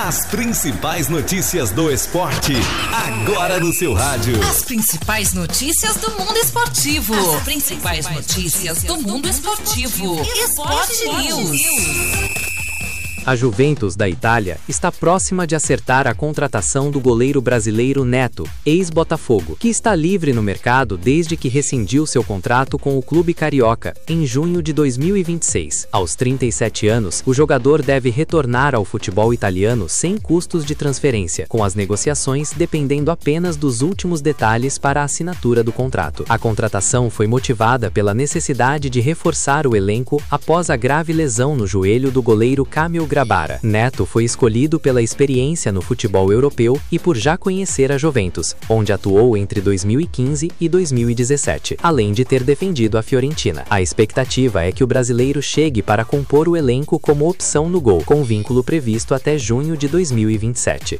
As principais notícias do esporte, agora no seu rádio. As principais notícias do mundo esportivo. As principais notícias do mundo esportivo. Esporte News. A Juventus da Itália está próxima de acertar a contratação do goleiro brasileiro Neto, ex-Botafogo, que está livre no mercado desde que rescindiu seu contrato com o clube carioca, em junho de 2026. Aos 37 anos, o jogador deve retornar ao futebol italiano sem custos de transferência, com as negociações dependendo apenas dos últimos detalhes para a assinatura do contrato. A contratação foi motivada pela necessidade de reforçar o elenco após a grave lesão no joelho do goleiro Kamil Grabara. Neto foi escolhido pela experiência no futebol europeu e por já conhecer a Juventus, onde atuou entre 2015 e 2017, além de ter defendido a Fiorentina. A expectativa é que o brasileiro chegue para compor o elenco como opção no gol, com vínculo previsto até junho de 2027.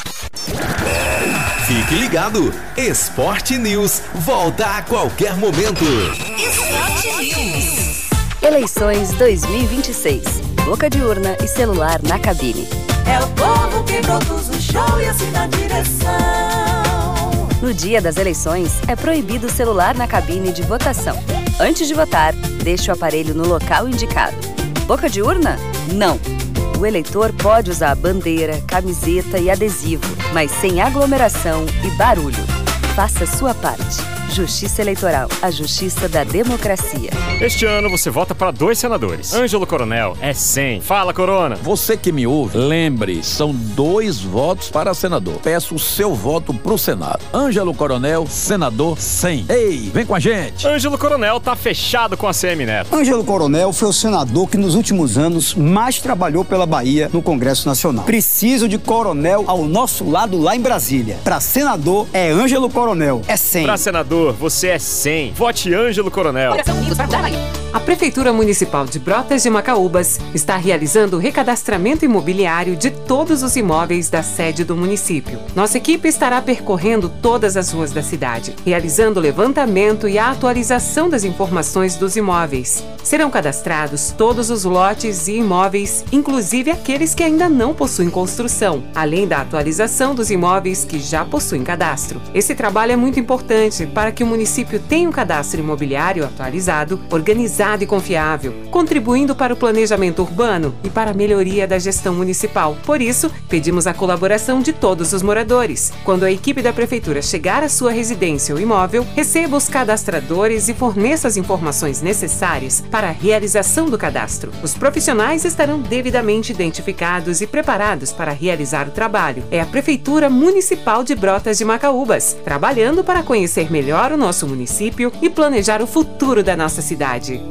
Fique ligado, Esporte News volta a qualquer momento. Esporte News. Eleições 2026. Boca de urna e celular na cabine. É o povo que produz o show e assina a direção. No dia das eleições, é proibido o celular na cabine de votação. Antes de votar, deixe o aparelho no local indicado. Boca de urna? Não. O eleitor pode usar bandeira, camiseta e adesivo, mas sem aglomeração e barulho. Faça sua parte. Justiça Eleitoral, a justiça da democracia. Este ano você vota para 2 senadores. Ângelo Coronel é 100. Fala, Corona. Você que me ouve, lembre, são 2 votos para senador. Peço o seu voto pro Senado. Ângelo Coronel, senador 100. Ei, vem com a gente. Ângelo Coronel tá fechado com a CM Neto. Ângelo Coronel foi o senador que nos últimos anos mais trabalhou pela Bahia no Congresso Nacional. Preciso de coronel ao nosso lado lá em Brasília. Para senador é Ângelo Coronel, é 100. Para senador, você é 100. Vote Ângelo Coronel. A Prefeitura Municipal de Brotas de Macaúbas está realizando o recadastramento imobiliário de todos os imóveis da sede do município. Nossa equipe estará percorrendo todas as ruas da cidade, realizando o levantamento e a atualização das informações dos imóveis. Serão cadastrados todos os lotes e imóveis, inclusive aqueles que ainda não possuem construção, além da atualização dos imóveis que já possuem cadastro. Esse trabalho é muito importante para que o município tenha um cadastro imobiliário atualizado, organizado e confiável, contribuindo para o planejamento urbano e para a melhoria da gestão municipal. Por isso, pedimos a colaboração de todos os moradores. Quando a equipe da Prefeitura chegar à sua residência ou imóvel, receba os cadastradores e forneça as informações necessárias para a realização do cadastro. Os profissionais estarão devidamente identificados e preparados para realizar o trabalho. É a Prefeitura Municipal de Brotas de Macaúbas, trabalhando para conhecer melhor o nosso município e planejar o futuro da nossa cidade.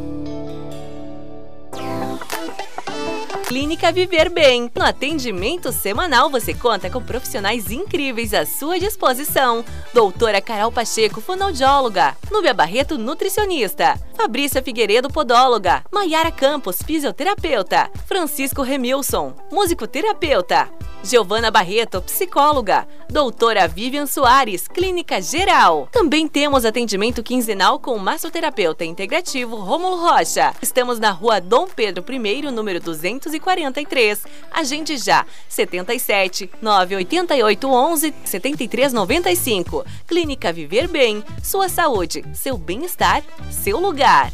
Clínica Viver Bem. No atendimento semanal, você conta com profissionais incríveis à sua disposição. Doutora Carol Pacheco, fonoaudióloga. Núbia Barreto, nutricionista. Fabrícia Figueiredo, podóloga. Maiara Campos, fisioterapeuta. Francisco Remilson, musicoterapeuta. Giovana Barreto, psicóloga. Doutora Vivian Soares, clínica geral. Também temos atendimento quinzenal com o massoterapeuta integrativo Rômulo Rocha. Estamos na rua Dom Pedro I, número 243. Agende já, 77 988 11 73 95. Clínica Viver Bem, sua saúde, seu bem-estar, seu lugar.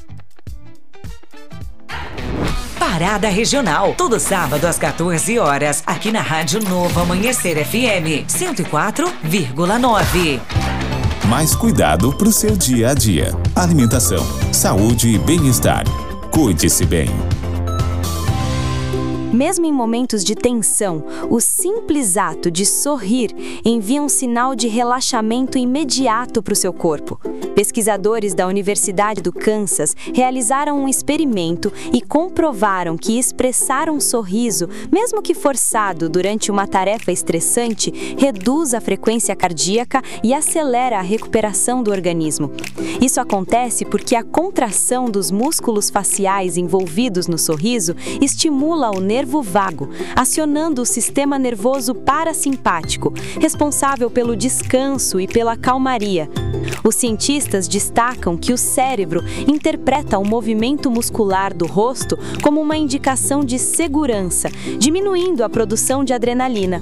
Parada Regional, todo sábado às 14 horas, aqui na Rádio Novo Amanhecer FM 104,9. Mais cuidado pro seu dia a dia. Alimentação, saúde e bem-estar. Cuide-se bem. Mesmo em momentos de tensão, o simples ato de sorrir envia um sinal de relaxamento imediato para o seu corpo. Pesquisadores da Universidade do Kansas realizaram um experimento e comprovaram que expressar um sorriso, mesmo que forçado durante uma tarefa estressante, reduz a frequência cardíaca e acelera a recuperação do organismo. Isso acontece porque a contração dos músculos faciais envolvidos no sorriso estimula o nervo vago, acionando o sistema nervoso parasimpático, responsável pelo descanso e pela calmaria. Os cientistas destacam que o cérebro interpreta o movimento muscular do rosto como uma indicação de segurança, diminuindo a produção de adrenalina.